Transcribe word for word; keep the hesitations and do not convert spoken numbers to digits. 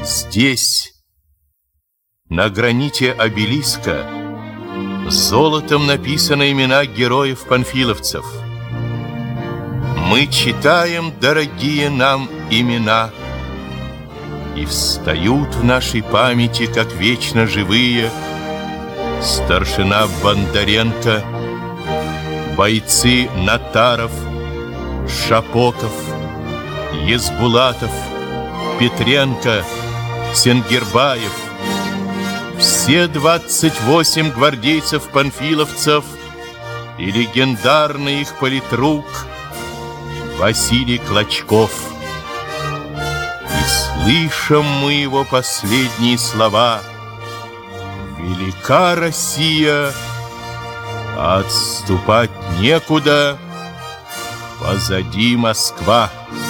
Здесь, на граните обелиска, золотом написаны имена героев-панфиловцев. Мы читаем дорогие нам имена, и встают в нашей памяти, как вечно живые, старшина Бондаренко, бойцы Натаров, Шапоков, Есбулатов, Петренко, Сенгербаев, все двадцать восемь гвардейцев-панфиловцев и легендарный их политрук Василий Клочков. И слышим мы его последние слова: велика Россия, а отступать некуда, позади Москва.